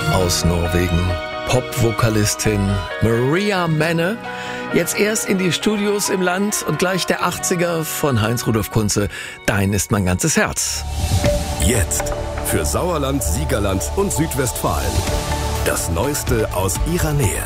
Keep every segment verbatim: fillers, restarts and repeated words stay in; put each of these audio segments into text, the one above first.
Aus Norwegen, Pop-Vokalistin Maria Manne. Jetzt erst in die Studios im Land und gleich der achtziger von Heinz-Rudolf Kunze. Dein ist mein ganzes Herz. Jetzt für Sauerland, Siegerland und Südwestfalen. Das Neueste aus ihrer Nähe.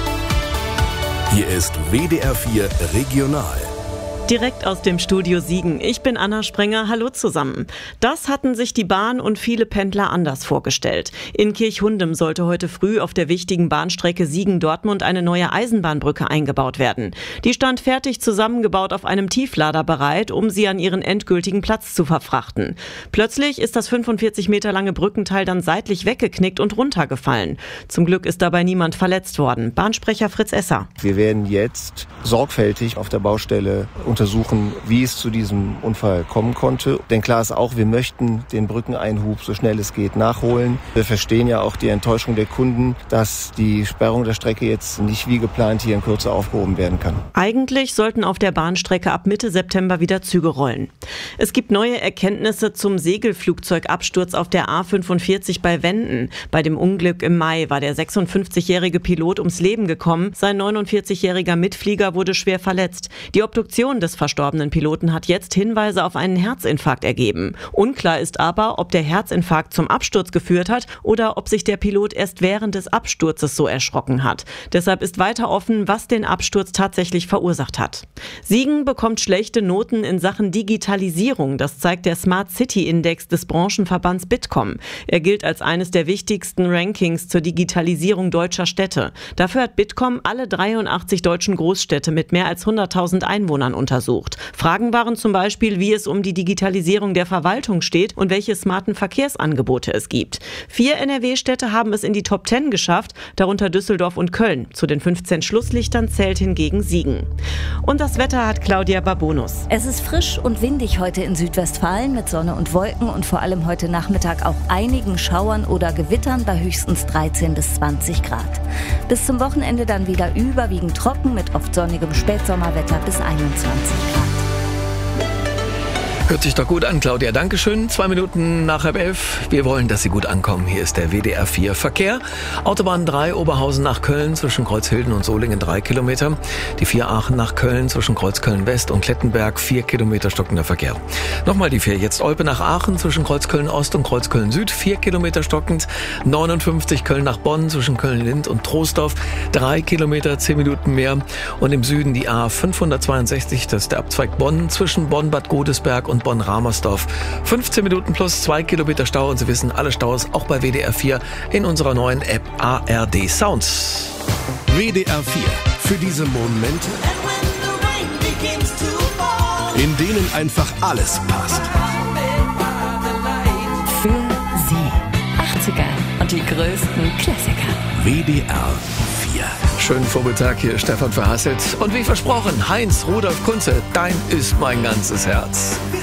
Hier ist W D R vier Regional. Direkt aus dem Studio Siegen. Ich bin Anna Sprenger. Hallo zusammen. Das hatten sich die Bahn und viele Pendler anders vorgestellt. In Kirchhundem sollte heute früh auf der wichtigen Bahnstrecke Siegen-Dortmund eine neue Eisenbahnbrücke eingebaut werden. Die stand fertig zusammengebaut auf einem Tieflader bereit, um sie an ihren endgültigen Platz zu verfrachten. Plötzlich ist das fünfundvierzig Meter lange Brückenteil dann seitlich weggeknickt und runtergefallen. Zum Glück ist dabei niemand verletzt worden. Bahnsprecher Fritz Esser. Wir werden jetzt sorgfältig auf der Baustelle untersuchen, wie es zu diesem Unfall kommen konnte. Denn klar ist auch, wir möchten den Brückeneinhub so schnell es geht nachholen. Wir verstehen ja auch die Enttäuschung der Kunden, dass die Sperrung der Strecke jetzt nicht wie geplant hier in Kürze aufgehoben werden kann. Eigentlich sollten auf der Bahnstrecke ab Mitte September wieder Züge rollen. Es gibt neue Erkenntnisse zum Segelflugzeugabsturz auf der A fünfundvierzig bei Wenden. Bei dem Unglück im Mai war der sechsundfünfzigjährige Pilot ums Leben gekommen. Sein neunundvierzigjähriger Mitflieger wurde schwer verletzt. Die Obduktion des verstorbenen Piloten hat jetzt Hinweise auf einen Herzinfarkt ergeben. Unklar ist aber, ob der Herzinfarkt zum Absturz geführt hat oder ob sich der Pilot erst während des Absturzes so erschrocken hat. Deshalb ist weiter offen, was den Absturz tatsächlich verursacht hat. Siegen bekommt schlechte Noten in Sachen Digitalisierung. Das zeigt der Smart City Index des Branchenverbands Bitkom. Er gilt als eines der wichtigsten Rankings zur Digitalisierung deutscher Städte. Dafür hat Bitkom alle dreiundachtzig deutschen Großstädte mit mehr als hunderttausend Einwohnern untersucht. Fragen waren zum Beispiel, wie es um die Digitalisierung der Verwaltung steht und welche smarten Verkehrsangebote es gibt. Vier N R W-Städte haben es in die Top zehn geschafft, darunter Düsseldorf und Köln. Zu den fünfzehn Schlusslichtern zählt hingegen Siegen. Und das Wetter hat Claudia Babonus. Es ist frisch und windig heute in Südwestfalen mit Sonne und Wolken und vor allem heute Nachmittag auch einigen Schauern oder Gewittern bei höchstens dreizehn bis zwanzig Grad. Bis zum Wochenende dann wieder überwiegend trocken mit oft sonnigem Spätsommerwetter bis einundzwanzig Grad. Hört sich doch gut an, Claudia. Dankeschön. Zwei Minuten nach halb elf. Wir wollen, dass Sie gut ankommen. Hier ist der W D R vier Verkehr. Autobahn drei Oberhausen nach Köln zwischen Kreuzhilden und Solingen drei Kilometer. Die vier Aachen nach Köln zwischen Kreuzköln West und Klettenberg vier Kilometer stockender Verkehr. Nochmal die vier. Jetzt Olpe nach Aachen zwischen Kreuzköln Ost und Kreuzköln Süd vier Kilometer stockend. neunundfünfzig Köln nach Bonn zwischen Köln-Lind und Troisdorf drei Kilometer, zehn Minuten mehr. Und im Süden die A fünfhundertzweiundsechzig, das ist der Abzweig Bonn zwischen Bonn-Bad Godesberg und Bonn-Ramersdorf. fünfzehn Minuten plus zwei Kilometer Stau und Sie wissen, alle Staus auch bei W D R vier in unserer neuen App A R D Sounds. W D R vier. Für diese Momente, in denen einfach alles passt. Für Sie. achtziger und die größten Klassiker. W D R vier. Schönen Vormittag, hier ist Stefan Verhasselt. Und wie versprochen, Heinz-Rudolf Kunze, dein ist mein ganzes Herz.